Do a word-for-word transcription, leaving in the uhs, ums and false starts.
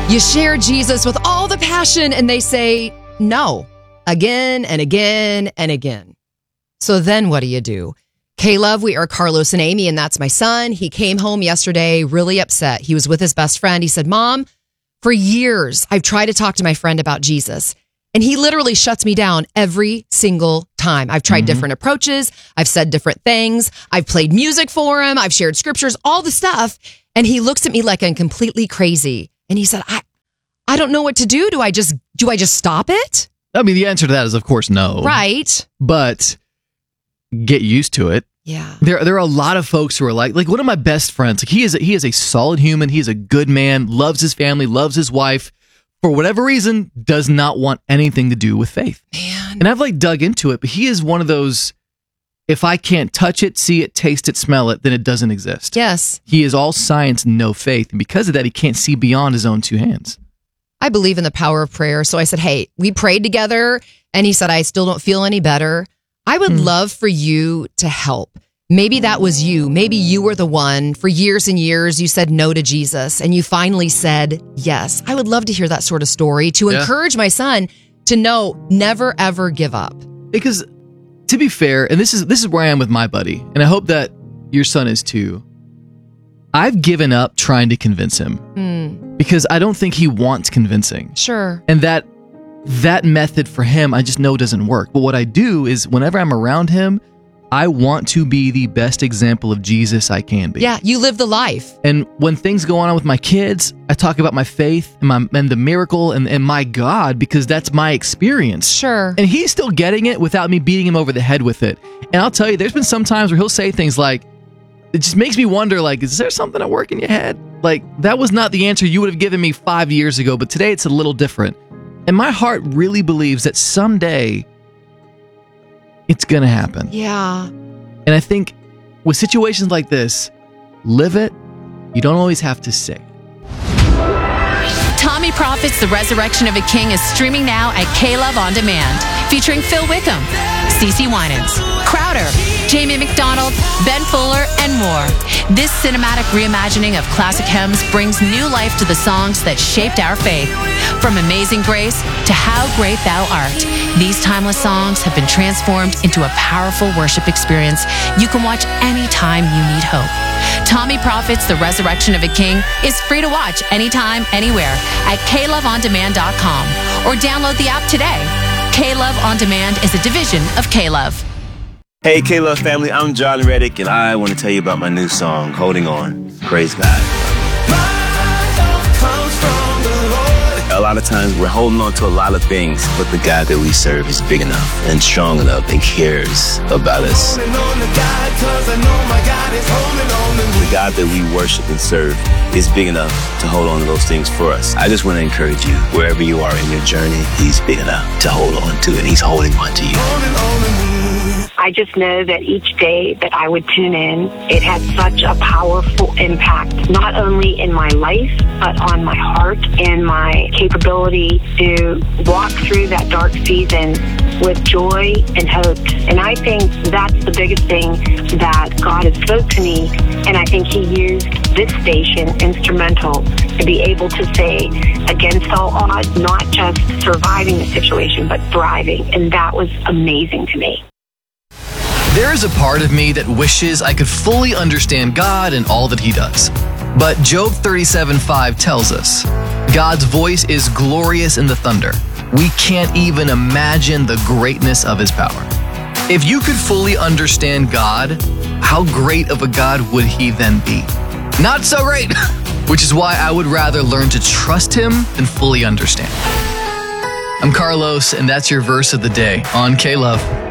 You share Jesus with all the passion and they say no again and again and again. So then what do you do? K-Love, we are Carlos and Amy, and that's my son. He came home yesterday really upset. He was with his best friend. He said, Mom, for years, I've tried to talk to my friend about Jesus, and he literally shuts me down every single time. I've tried mm-hmm. different approaches. I've said different things. I've played music for him. I've shared scriptures, all the stuff. And he looks at me like I'm completely crazy. And he said, I, I don't know what to do. Do I just, do I just stop it? I mean, the answer to that is, of course, no. Right. But get used to it. Yeah. There, there are a lot of folks who are like, like one of my best friends. Like he is, a, he is a solid human. He is a good man. Loves his family. Loves his wife. For whatever reason, does not want anything to do with faith. Man. And I've like dug into it, but he is one of those. If I can't touch it, see it, taste it, smell it, then it doesn't exist. Yes. He is all science, no faith, and because of that, he can't see beyond his own two hands. I believe in the power of prayer. So I said, hey, we prayed together. And he said, I still don't feel any better. I would mm. love for you to help. Maybe that was you. Maybe you were the one for years and years. You said no to Jesus and you finally said yes. I would love to hear that sort of story to yeah. encourage my son to know never, ever give up. Because to be fair, and this is this is where I am with my buddy, and I hope that your son is too. I've given up trying to convince him mm. because I don't think he wants convincing. Sure. And that that method for him, I just know doesn't work. But what I do is whenever I'm around him, I want to be the best example of Jesus I can be. Yeah, you live the life. And when things go on with my kids, I talk about my faith and, my, and the miracle and, and my God because that's my experience. Sure. And he's still getting it without me beating him over the head with it. And I'll tell you, there's been some times where he'll say things like, it just makes me wonder, like, is there something at work in your head? Like, that was not the answer you would have given me five years ago, but today it's a little different. And my heart really believes that someday it's going to happen. Yeah. And I think with situations like this, live it. You don't always have to say. Tommy Prophet's The Resurrection of a King is streaming now at K-Love On Demand, featuring Phil Wickham, CeCe Winans, Crowder, Jamie McDonald, Ben Fuller, and more. This cinematic reimagining of classic hymns brings new life to the songs that shaped our faith. From Amazing Grace to How Great Thou Art, these timeless songs have been transformed into a powerful worship experience you can watch anytime you need hope. Tommy Prophet's The Resurrection of a King is free to watch anytime, anywhere at K Love On Demand dot com or download the app today. K-Love On Demand is a division of K-Love. Hey, K-Love family, I'm John Reddick, and I want to tell you about my new song, Holding On. Praise God. A lot of times we're holding on to a lot of things, but the God that we serve is big enough and strong enough and cares about us. The God that we worship and serve is big enough to hold on to those things for us. I just want to encourage you, wherever you are in your journey, He's big enough to hold on to, and He's holding on to you. I just know that each day that I would tune in, it had such a powerful impact, not only in my life, but on my heart and my capability to walk through that dark season with joy and hope. And I think that's the biggest thing that God has spoke to me, and I think He used this station instrumental to be able to say, against all odds, not just surviving the situation, but thriving. And that was amazing to me. There is a part of me that wishes I could fully understand God and all that He does. But Job thirty-seven five tells us, God's voice is glorious in the thunder. We can't even imagine the greatness of His power. If you could fully understand God, how great of a God would He then be? Not so great, which is why I would rather learn to trust Him than fully understand. I'm Carlos, and that's your verse of the day on K-Love.